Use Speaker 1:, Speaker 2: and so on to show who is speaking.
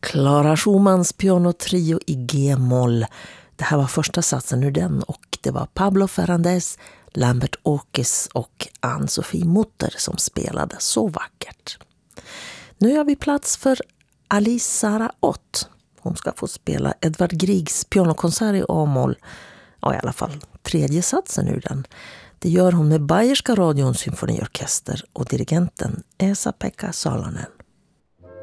Speaker 1: Clara Schumanns pianotrio i G-moll. Det här var första satsen ur den och det var Pablo Ferrandez, Lambert Åkes och Ann-Sofie Mutter som spelade så vackert. Nu har vi plats för Alice Sara Ott. Hon ska få spela Edvard Griegs pianokonsert i A-moll. Ja, i alla fall tredje satsen ur den. Det gör hon med Bayerska radions symfoniorkester och dirigenten Esa-Pekka Salonen.